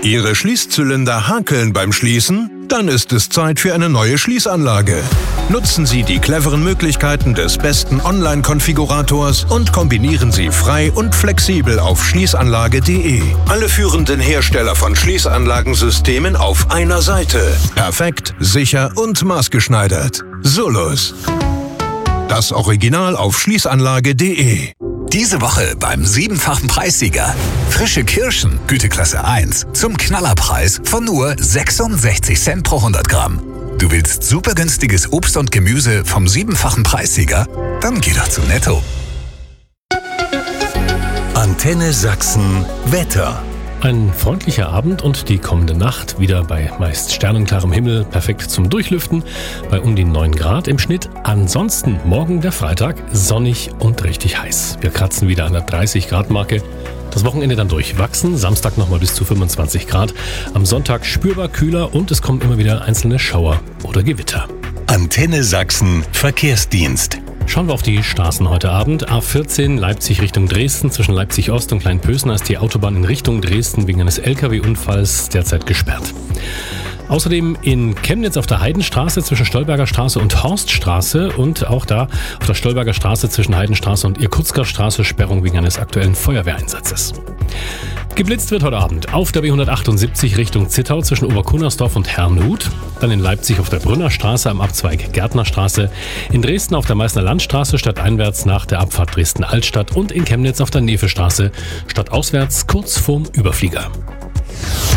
Ihre Schließzylinder hakeln beim Schließen? Dann ist es Zeit für eine neue Schließanlage. Nutzen Sie die cleveren Möglichkeiten des besten Online-Konfigurators und kombinieren Sie frei und flexibel auf schließanlage.de. Alle führenden Hersteller von Schließanlagensystemen auf einer Seite. Perfekt, sicher und maßgeschneidert. Solus. Das Original auf schließanlage.de. Diese Woche beim 7-fachen Preissieger. Frische Kirschen, Güteklasse 1, zum Knallerpreis von nur 66 Cent pro 100 Gramm. Du willst super günstiges Obst und Gemüse vom 7-fachen Preissieger? Dann geh doch zu Netto. Antenne Sachsen Wetter. Ein freundlicher Abend und die kommende Nacht wieder bei meist sternenklarem Himmel, perfekt zum Durchlüften, bei um die 9 Grad im Schnitt. Ansonsten morgen der Freitag, sonnig und richtig heiß. Wir kratzen wieder an der 30-Grad-Marke. Das Wochenende dann durchwachsen, Samstag nochmal bis zu 25 Grad. Am Sonntag spürbar kühler und es kommen immer wieder einzelne Schauer oder Gewitter. Antenne Sachsen Verkehrsdienst. Schauen wir auf die Straßen heute Abend. A14 Leipzig Richtung Dresden. Zwischen Leipzig Ost und Kleinpösner ist die Autobahn in Richtung Dresden wegen eines LKW-Unfalls derzeit gesperrt. Außerdem in Chemnitz auf der Heidenstraße zwischen Stolberger Straße und Horststraße und auch da auf der Stolberger Straße zwischen Heidenstraße und Irkutsker Straße Sperrung wegen eines aktuellen Feuerwehreinsatzes. Geblitzt wird heute Abend auf der B178 Richtung Zittau zwischen Oberkunnersdorf und Herrnhut, dann in Leipzig auf der Brünner Straße am Abzweig Gärtnerstraße, in Dresden auf der Meißner Landstraße stadteinwärts nach der Abfahrt Dresden-Altstadt und in Chemnitz auf der Nevestraße stadtauswärts kurz vorm Überflieger.